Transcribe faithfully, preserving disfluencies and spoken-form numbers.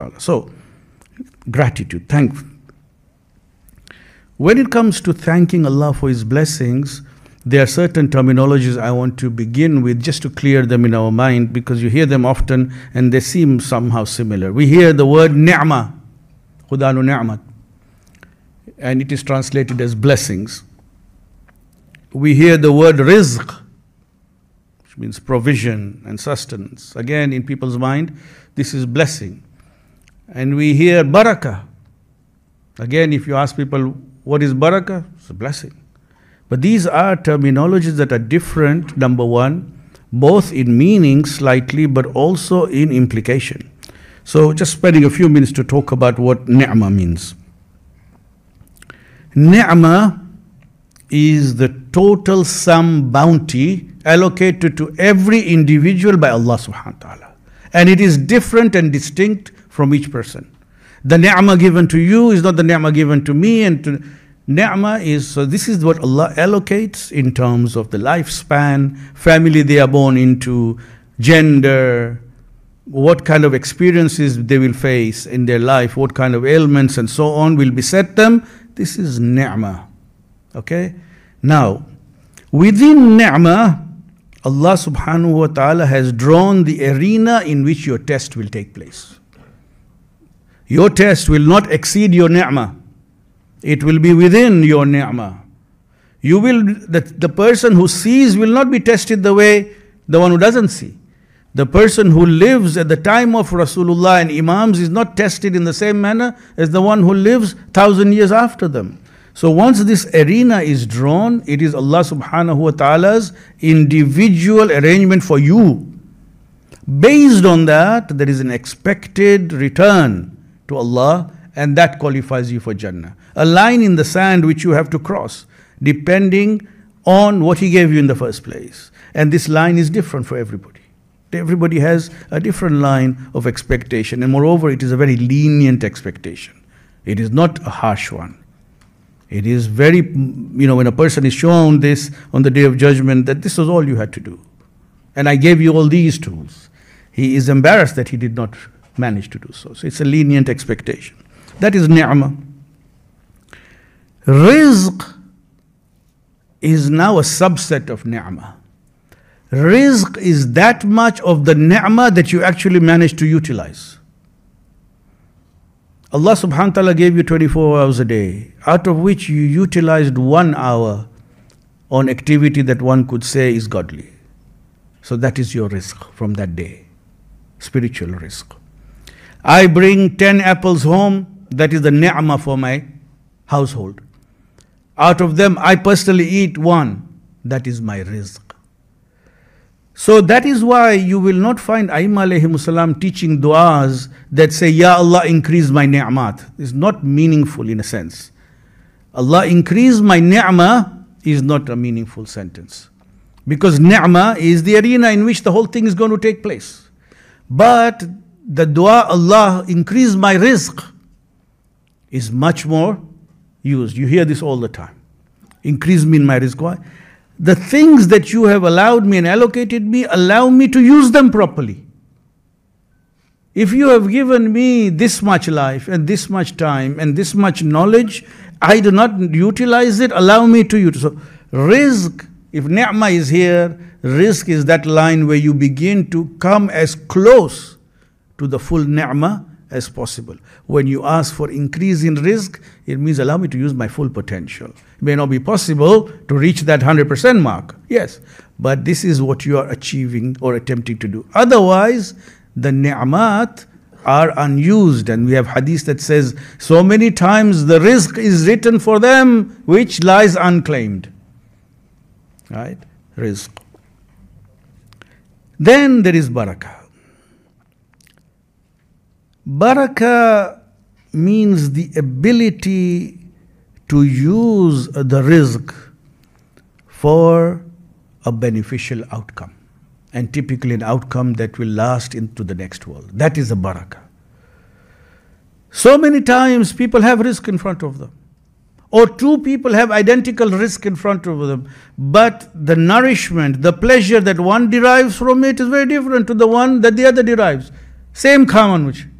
So, gratitude, thank. When it comes to thanking Allah for His blessings, there are certain terminologies I want to begin with just to clear them in our mind, because you hear them often and they seem somehow similar. We hear the word ni'mah, khudanu ni'mat, and it is translated as blessings. We hear the word rizq, which means provision and sustenance. Again, in people's mind, this is blessing. And we hear barakah. Again, if you ask people, what is barakah? It's a blessing. But these are terminologies that are different, number one, both in meaning slightly, but also in implication. So just spending a few minutes to talk about what ni'mah means. Ni'mah is the total sum bounty allocated to every individual by Allah subhanahu wa ta'ala. And it is different and distinct from each person. The ni'mah given to you is not the ni'mah given to me, and to ni'mah is, so this is what Allah allocates in terms of the lifespan, family they are born into, gender, what kind of experiences they will face in their life, what kind of ailments and so on will beset them. This is ni'mah. Okay? Now, within ni'mah, Allah subhanahu wa ta'ala has drawn the arena in which your test will take place. Your test will not exceed your ni'mah. It will be within your ni'mah. You will, the, the person who sees will not be tested the way the one who doesn't see. The person who lives at the time of Rasulullah and Imams is not tested in the same manner as the one who lives thousand years after them. So once this arena is drawn, it is Allah subhanahu wa ta'ala's individual arrangement for you. Based on that, there is an expected return to Allah, and that qualifies you for Jannah. A line in the sand which you have to cross, depending on what He gave you in the first place. And this line is different for everybody. Everybody has a different line of expectation, and moreover, it is a very lenient expectation. It is not a harsh one. It is very, you know, when a person is shown this on the Day of Judgment, that this was all you had to do, and I gave you all these tools, he is embarrassed that he did not manage to do so. So it's a lenient expectation. That is ni'mah. Rizq is now a subset of ni'mah. Rizq is that much of the ni'mah that you actually manage to utilize. Allah subhanahu wa ta'ala gave you twenty-four hours a day, out of which you utilized one hour on activity that one could say is godly. So that is your rizq from that day, spiritual rizq. I bring ten apples home, that is the ni'mah for my household. Out of them, I personally eat one, that is my rizq. So that is why you will not find Aimma alayhimu salam teaching du'as that say, Ya Allah, increase my ni'mat. It's not meaningful in a sense. Allah, increase my ni'mah is not a meaningful sentence. Because ni'mah is the arena in which the whole thing is going to take place. But the dua, Allah, increase my rizq, is much more used. You hear this all the time. Increase me in my rizq. Why? The things that you have allowed me and allocated me, allow me to use them properly. If you have given me this much life and this much time and this much knowledge, I do not utilize it, allow me to utilize. So rizq, if ni'mah is here, rizq is that line where you begin to come as close to the full ni'mah as possible. When you ask for increase in rizq, it means allow me to use my full potential. It may not be possible to reach that one hundred percent mark, yes, but this is what you are achieving or attempting to do. Otherwise, the ni'mat are unused, and we have hadith that says so many times the rizq is written for them which lies unclaimed. Right? Rizq. Then there is barakah. Barakah means the ability to use the rizq for a beneficial outcome, and typically an outcome that will last into the next world. That is a barakah. So many times people have rizq in front of them, or two people have identical rizq in front of them, but the nourishment, the pleasure that one derives from it is very different to the one that the other derives. Same common which.